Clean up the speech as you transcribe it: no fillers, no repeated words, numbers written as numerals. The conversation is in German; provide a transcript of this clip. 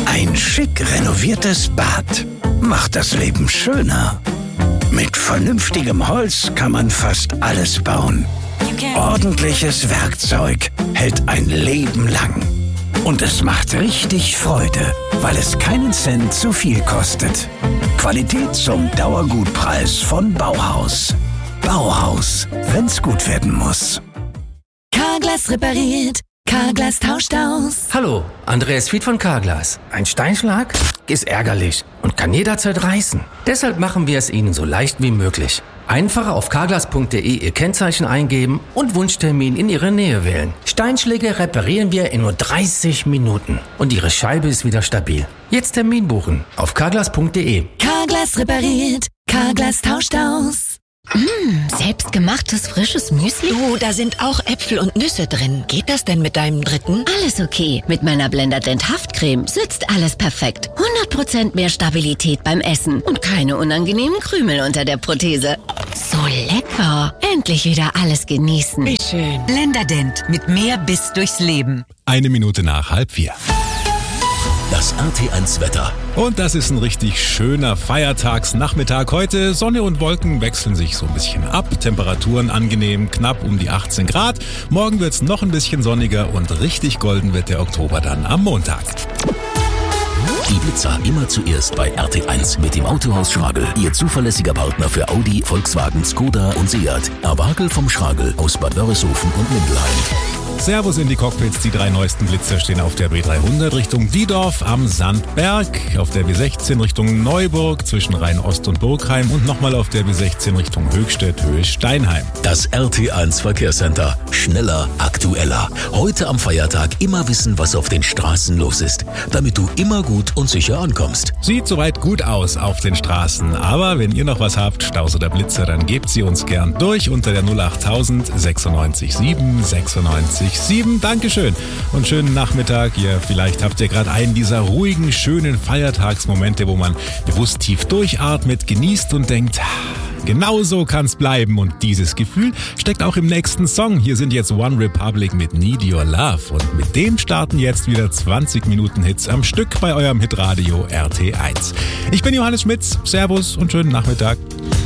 Ein schick renoviertes Bad macht das Leben schöner. Mit vernünftigem Holz kann man fast alles bauen. Ordentliches Werkzeug hält ein Leben lang. Und es macht richtig Freude, weil es keinen Cent zu viel kostet. Qualität zum Dauergutpreis von Bauhaus. Bauhaus, wenn's gut werden muss. Carglass repariert, Carglass tauscht aus. Hallo, Andreas Fied von Carglass. Ein Steinschlag ist ärgerlich und kann jederzeit reißen. Deshalb machen wir es Ihnen so leicht wie möglich. Einfach auf carglass.de Ihr Kennzeichen eingeben und Wunschtermin in Ihre Nähe wählen. Steinschläge reparieren wir in nur 30 Minuten und Ihre Scheibe ist wieder stabil. Jetzt Termin buchen auf carglass.de. Carglass repariert, Carglass tauscht aus. Selbstgemachtes frisches Müsli? Du, da sind auch Äpfel und Nüsse drin. Geht das denn mit deinem dritten? Alles okay. Mit meiner Blenderdent Haftcreme sitzt alles perfekt. 100% mehr Stabilität beim Essen und keine unangenehmen Krümel unter der Prothese. So lecker. Endlich wieder alles genießen. Wie schön. Blenderdent mit mehr Biss durchs Leben. 1 Minute nach 3:30. Das RT1-Wetter. Und das ist ein richtig schöner Feiertagsnachmittag. Heute Sonne und Wolken wechseln sich so ein bisschen ab. Temperaturen angenehm, knapp um die 18 Grad. Morgen wird's noch ein bisschen sonniger und richtig golden wird der Oktober dann am Montag. Die Blitzer immer zuerst bei RT1 mit dem Autohaus Schragel. Ihr zuverlässiger Partner für Audi, Volkswagen, Skoda und Seat. Awagel vom Schragel aus Bad Wörishofen und Mindelheim. Servus in die Cockpits. Die 3 neuesten Blitzer stehen auf der B300 Richtung Diedorf am Sandberg, auf der B16 Richtung Neuburg zwischen Rhein-Ost und Burgheim und nochmal auf der B16 Richtung Höchstädt, Höhe Steinheim. Das RT1 Verkehrscenter. Schneller, aktueller. Heute am Feiertag immer wissen, was auf den Straßen los ist, damit du immer gut und sicher ankommst. Sieht soweit gut aus auf den Straßen, aber wenn ihr noch was habt, Staus oder Blitzer, dann gebt sie uns gern durch unter der 08000 96 7 96 7. Dankeschön und schönen Nachmittag. Vielleicht habt ihr gerade einen dieser ruhigen, schönen Feiertagsmomente, wo man bewusst tief durchatmet, genießt und denkt, genau so kann's bleiben. Und dieses Gefühl steckt auch im nächsten Song. Hier sind jetzt One Republic mit Need Your Love. Und mit dem starten jetzt wieder 20 Minuten Hits am Stück bei eurem Hitradio RT1. Ich bin Johannes Schmitz. Servus und schönen Nachmittag.